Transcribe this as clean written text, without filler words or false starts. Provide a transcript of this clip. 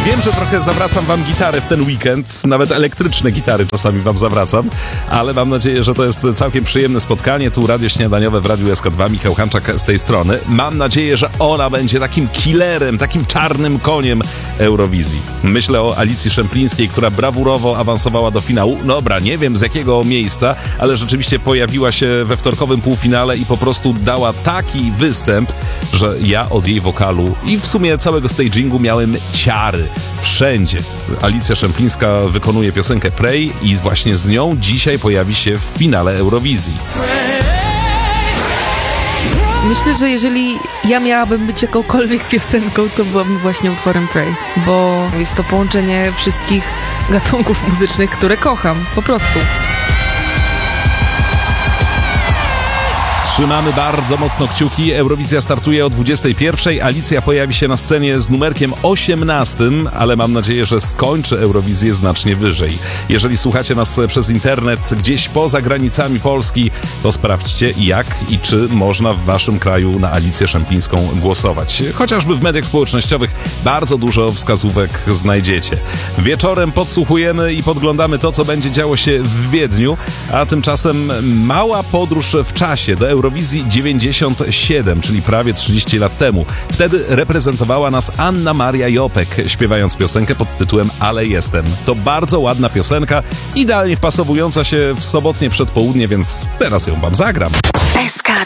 Wiem, że trochę zawracam wam gitarę w ten weekend, nawet elektryczne gitary czasami wam zawracam, ale mam nadzieję, że to jest całkiem przyjemne spotkanie. Tu Radio Śniadaniowe w Radiu SK2, Michał Hanczak z tej strony. Mam nadzieję, że ona będzie takim killerem, takim czarnym koniem Eurowizji. Myślę o Alicji Szemplińskiej, która brawurowo awansowała do finału. Dobra, nie wiem z jakiego miejsca, ale rzeczywiście pojawiła się we wtorkowym półfinale i po prostu dała taki występ, że ja od jej wokalu i w sumie całego stagingu miałem ciary. Wszędzie. Alicja Szemplińska wykonuje piosenkę Pray i właśnie z nią dzisiaj pojawi się w finale Eurowizji. Myślę, że jeżeli ja miałabym być jakąkolwiek piosenką, to byłabym właśnie utworem Pray, bo jest to połączenie wszystkich gatunków muzycznych, które kocham, po prostu. Trzymamy bardzo mocno kciuki. Eurowizja startuje o 21:00. Alicja pojawi się na scenie z numerkiem 18, ale mam nadzieję, że skończy Eurowizję znacznie wyżej. Jeżeli słuchacie nas przez internet gdzieś poza granicami Polski, to sprawdźcie jak i czy można w waszym kraju na Alicję Szemplińską głosować. Chociażby w mediach społecznościowych bardzo dużo wskazówek znajdziecie. Wieczorem podsłuchujemy i podglądamy to, co będzie działo się w Wiedniu, a tymczasem mała podróż w czasie do Eurowizji 97, czyli prawie 30 lat temu. Wtedy reprezentowała nas Anna Maria Jopek, śpiewając piosenkę pod tytułem Ale jestem. To bardzo ładna piosenka, idealnie wpasowująca się w sobotnie przedpołudnie, więc teraz ją wam zagram. SK2